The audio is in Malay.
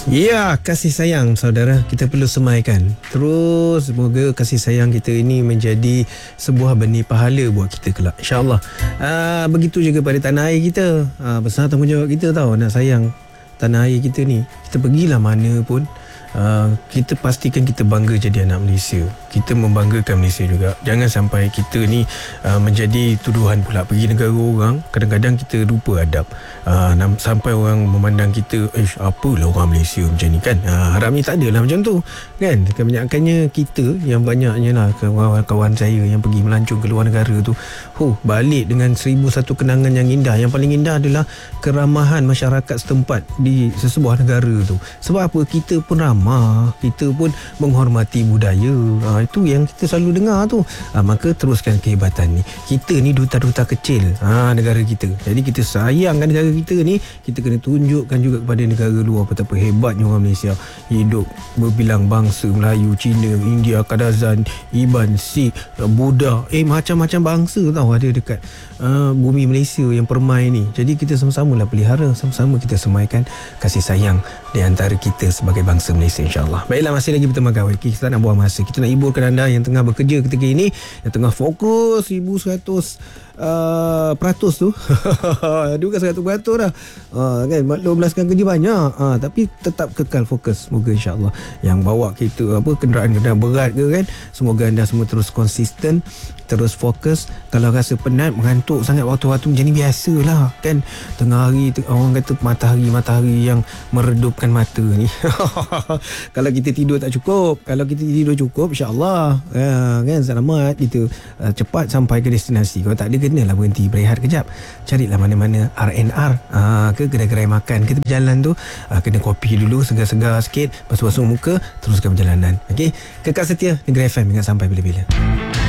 Ya, kasih sayang saudara kita perlu semaikan. Terus semoga kasih sayang kita ini menjadi sebuah benih pahala buat kita kelak, insya-Allah. Begitu juga pada tanah air kita. Besar tanggungjawab kita tahu nak sayang tanah air kita ni. Kita pergilah mana pun, kita pastikan kita bangga jadi anak Malaysia. Kita membanggakan Malaysia juga. Jangan sampai kita ni menjadi tuduhan pula pergi negara orang. Kadang-kadang kita lupa adab, sampai orang memandang kita, apalah orang Malaysia macam ni kan. Harapnya tak adalah macam tu kan. Kebanyakannya kita yang banyaknya lah, kawan-kawan saya yang pergi melancong ke luar negara tu, balik dengan 1001 kenangan yang indah. Yang paling indah adalah keramahan masyarakat setempat di sesebuah negara tu. Sebab apa? Kita pun ramah, kita pun menghormati budaya. Itu yang kita selalu dengar tu. Maka teruskan kehebatan ni. Kita ni duta-duta kecil negara kita. Jadi kita sayangkan negara kita ni. Kita kena tunjukkan juga kepada negara luar betapa hebatnya orang Malaysia. Hidup berbilang bangsa, Melayu, Cina, India, Kadazan, Iban, Sikh, Buddha, macam-macam bangsa tahu ada dekat bumi Malaysia yang permai ni. Jadi kita sama-sama lah pelihara, sama-sama kita semaikan kasih sayang di antara kita sebagai bangsa Malaysia, insya-Allah. Baiklah, masih lagi bersama Gawai. Kita tak nak buang masa. Kita nak hiburkan anda yang tengah bekerja ketika ini, yang tengah fokus 1100% tu. Dia bukan 100% dah. Kan 12 kerja banyak. Tapi tetap kekal fokus. Semoga insya-Allah yang bawa kita kenderaan-kenderaan berat ke kan, semoga anda semua terus konsisten, terus fokus. Kalau rasa penat, mengantuk sangat waktu-waktu macam ni, biasalah kan. Tengah hari orang kata matahari yang meredupkan mata ni. Kalau kita tidur tak cukup, kalau kita tidur cukup, insya-Allah kan selamat kita, cepat sampai ke destinasi. Kalau tak ada, kenalah berhenti berehat kejap, carilah mana-mana R&R ke kedai-kedai makan. Kita berjalan tu kena kopi dulu, segar-segar sikit, basuh-basuh muka, teruskan perjalanan. Okey, kekal setia Negeri FM hingga sampai bila-bila.